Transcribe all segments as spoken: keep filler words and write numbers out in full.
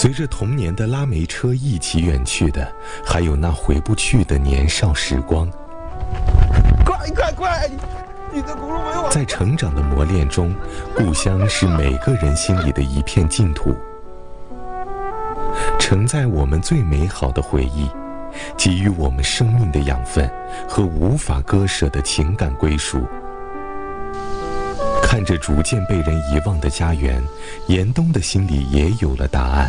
随着童年的拉煤车一起远去的，还有那回不去的年少时光。 快快快！你的轱辘没完。 在成长的磨练中，故乡是每个人心里的一片净土，承载我们最美好的回忆，给予我们生命的养分和无法割舍的情感归属。看着逐渐被人遗忘的家园，严冬的心里也有了答案。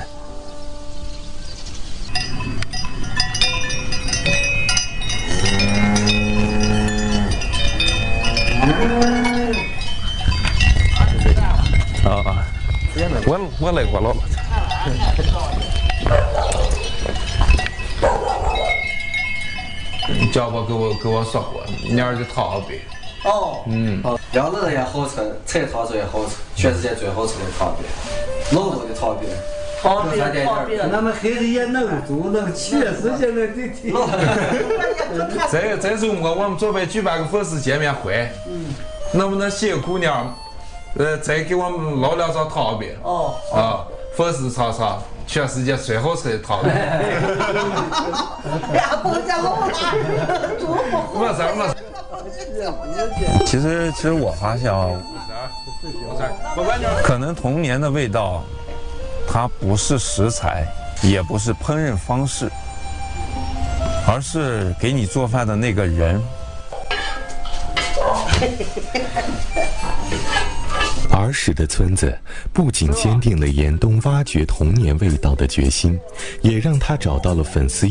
啊啊！我我来过了。叫我给我给我说过，明儿就掏好饼。 哦，嗯，两个人也好吃，菜汤子也好吃，全世界最好吃的汤饼，老多的汤饼。 汤饼，汤饼， 俺们孩子也能做，能确实现在得听。 这这周末我们准备举办个粉丝见面会，嗯，能不能些个姑娘，呃，再给我们捞两张汤饼？哦，啊，粉丝尝尝全世界最好吃的汤饼。 呀，不讲老大，做不没事没事。 其实，其实我发现啊，可能童年的味道，它不是食材，也不是烹饪方式，而是给你做饭的那个人。 儿时的村子不仅坚定了严冬挖掘童年味道的决心，也让他找到了粉丝